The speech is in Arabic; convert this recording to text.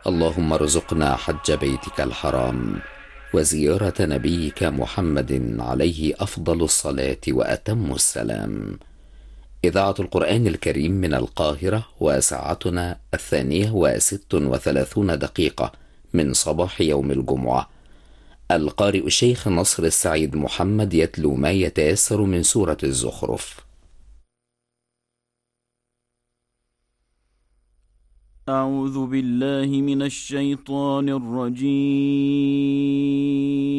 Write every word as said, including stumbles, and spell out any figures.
اللهم ارزقنا حج بيتك الحرام وزيارة نبيك محمد عليه أفضل الصلاة وأتم السلام. إذاعة القرآن الكريم من القاهرة، وساعتنا الثانية وست وثلاثون دقيقة من صباح يوم الجمعة. القارئ الشيخ نصر السعيد محمد يتلو ما يتيسر من سورة الزخرف. أعوذ بالله من الشيطان الرجيم.